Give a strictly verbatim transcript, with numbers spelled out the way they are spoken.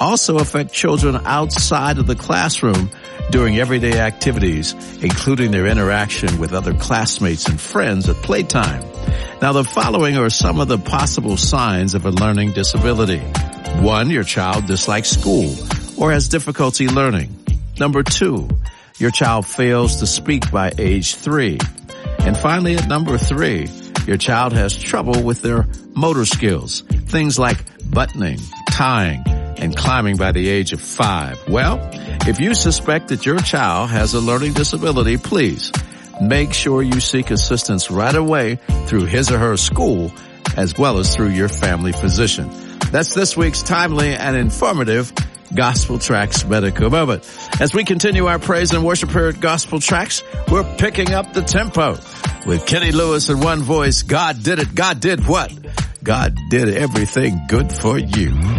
also affect children outside of the classroom during everyday activities, including their interaction with other classmates and friends at playtime. Now, the following are some of the possible signs of a learning disability. One, your child dislikes school or has difficulty learning. Number two, your child fails to speak by age three. And finally, at number three, your child has trouble with their motor skills, things like buttoning, tying, and climbing by the age of five. Well, if you suspect that your child has a learning disability, please make sure you seek assistance right away through his or her school, as well as through your family physician. That's this week's timely and informative Gospel Tracks Medical Moment. As we continue our praise and worship here at Gospel Tracks, we're picking up the tempo with Kenny Lewis in one voice. God did it. God did what? God did everything good for you.